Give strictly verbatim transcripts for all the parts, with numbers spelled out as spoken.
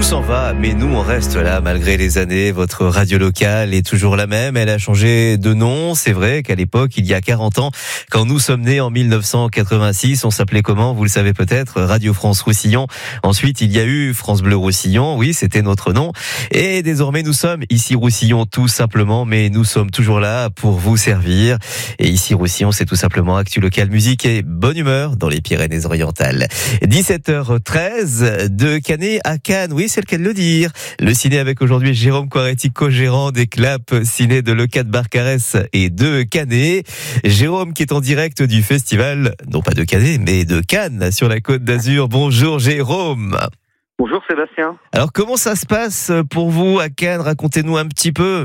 s'en va, mais nous on reste là malgré les années. Votre radio locale est toujours la même, elle a changé de nom. C'est vrai qu'à l'époque, il y a quarante ans, quand nous sommes nés en mille neuf cent quatre-vingt-six, on s'appelait comment? Vous le savez peut-être, Radio France Roussillon. Ensuite, il y a eu France Bleu Roussillon, oui, c'était notre nom. Et désormais, nous sommes ici Roussillon tout simplement, mais nous sommes toujours là pour vous servir. Et ici Roussillon, c'est tout simplement actu local, musique et bonne humeur dans les Pyrénées-Orientales. dix-sept heures treize, de Canet à Cannes, oui, c'est le cas de le dire. Le ciné avec aujourd'hui Jérôme Quaretti, co-gérant des Claps Ciné de Leucate Barcarès et de Canet. Jérôme qui est en direct du festival, non pas de Canet, mais de Cannes sur la Côte d'Azur. Bonjour Jérôme. Bonjour Sébastien. Alors comment ça se passe pour vous à Cannes? Racontez-nous un petit peu.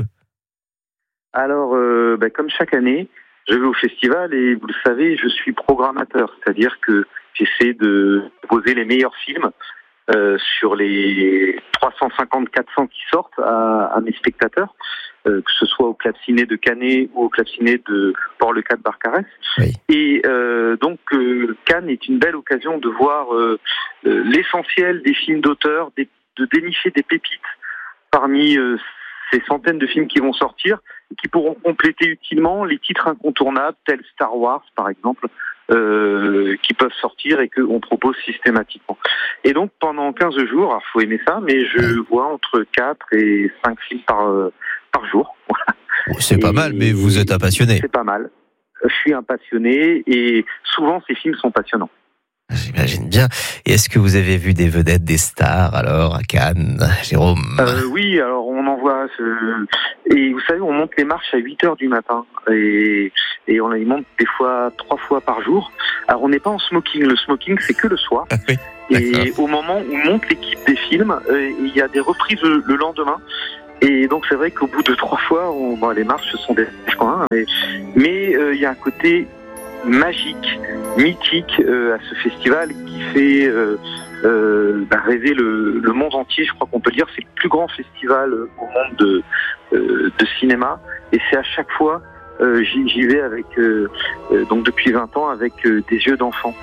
Alors, euh, bah, comme chaque année, je vais au festival et vous le savez, je suis programmateur, c'est-à-dire que j'essaie de poser les meilleurs films euh, sur les trois cent cinquante à quatre cents qui sortent à, à mes spectateurs, euh, que ce soit au Clap Ciné de Canet ou au Clap Ciné de Port-le-Cat Barcarès. Oui. Et euh, donc euh, Cannes est une belle occasion de voir euh, euh, l'essentiel des films d'auteur, des, de dénicher des pépites parmi euh, ces centaines de films qui vont sortir et qui pourront compléter utilement les titres incontournables tels Star Wars par exemple, euh, qui peuvent sortir et qu'on propose systématiquement. Et donc pendant quinze jours, alors faut aimer ça, mais je vois entre quatre et cinq films par, euh, par jour. C'est pas et mal, mais vous êtes un passionné. C'est pas mal. Je suis un passionné et souvent ces films sont passionnants. J'imagine bien. Et est-ce que vous avez vu des vedettes, des stars alors à Cannes, Jérôme? euh, Oui, alors on en voit. Ce... Et vous savez, on monte les marches à huit heures du matin et, et on les monte des fois trois fois par jour. Alors on n'est pas en smoking. Le smoking, c'est que le soir. Ah oui, et au moment où monte l'équipe des films, euh, il y a des reprises le, le lendemain. Et donc c'est vrai qu'au bout de trois fois, on, bon, les marches sont des hein, mais mais euh, il y a un côté magique, mythique euh, à ce festival qui fait euh, euh, bah, rêver le, le monde entier. Je crois qu'on peut le dire, c'est le plus grand festival euh, au monde de, euh, de cinéma. Et c'est à chaque fois, euh, j'y, j'y vais avec euh, euh, donc depuis vingt ans avec euh, des yeux d'enfant.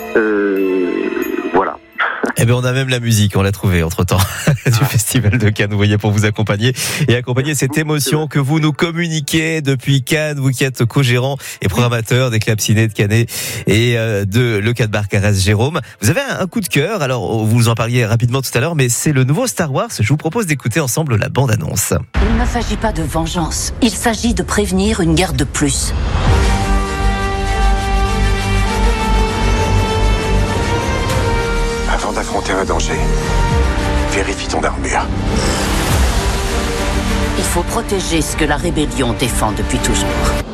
Euh, voilà. Eh bien, on a même la musique, on l'a trouvée entre-temps, du ah. Festival de Cannes, vous voyez, pour vous accompagner et accompagner cette émotion que vous nous communiquez depuis Cannes, vous qui êtes co-gérant et programmateur des Claps Ciné de Canet et euh, de Leucate Barcarès, Jérôme. Vous avez un, un coup de cœur, alors vous en parliez rapidement tout à l'heure, mais c'est le nouveau Star Wars. Je vous propose d'écouter ensemble la bande-annonce. Il ne s'agit pas de vengeance, il s'agit de prévenir une guerre de plus. Avant d'affronter un danger, vérifie ton armure. Il faut protéger ce que la rébellion défend depuis toujours.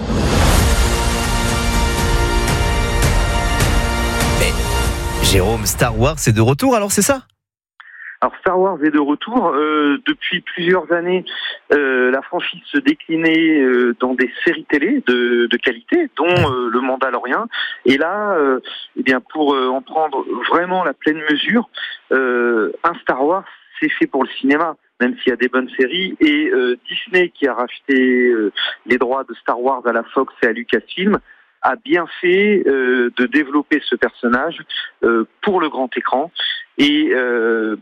Mais Jérôme, Star Wars c'est de retour, alors c'est ça? Alors Star Wars est de retour. Euh, depuis plusieurs années, euh, la franchise se déclinait euh, dans des séries télé de, de qualité, dont euh, Le Mandalorian. Et là, euh, eh bien pour euh, en prendre vraiment la pleine mesure, euh, un Star Wars, c'est fait pour le cinéma, même s'il y a des bonnes séries. Et euh, Disney, qui a racheté euh, les droits de Star Wars à la Fox et à Lucasfilm, a bien fait euh, de développer ce personnage euh, pour le grand écran. Et euh,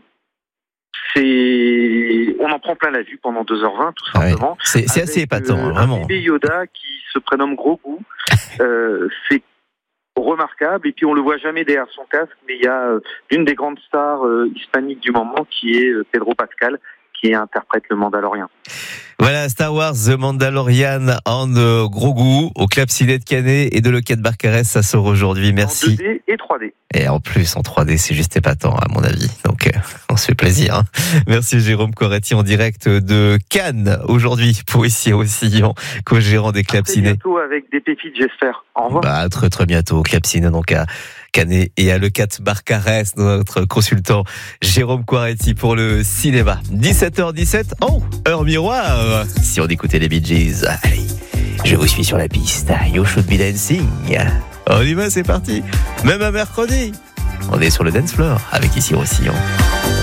C'est, on en prend plein la vue pendant deux heures vingt, tout simplement. Ouais, c'est, c'est assez épatant, euh, vraiment. Un bébé Yoda qui se prénomme Grogu, euh, c'est remarquable. Et puis on le voit jamais derrière son casque, mais il y a euh, l'une des grandes stars euh, hispaniques du moment qui est euh, Pedro Pascal, qui interprète le Mandalorian. Voilà, Star Wars The Mandalorian en euh, Grogu au Clap Ciné de Canet et de Leucate Barcarès, ça sort aujourd'hui. Merci. En deux D et trois D. Et en plus en trois D, c'est juste épatant à mon avis. Donc euh, on se fait plaisir. Hein. Merci Jérôme Quaretti en direct de Cannes aujourd'hui pour ici Roussillon, co-gérant des Clap Ciné. Bientôt avec des pépites, j'espère. Au revoir. Bah très très bientôt au Clap Ciné, donc à Canet et à Leucate Barcarès, notre consultant Jérôme Quaretti pour le cinéma. dix-sept heures dix-sept, oh, heure miroir. Si on écoutait les Bee Gees, allez, je vous suis sur la piste. You should be dancing. On y va, c'est parti. Même un mercredi, on est sur le dance floor avec ici Roussillon.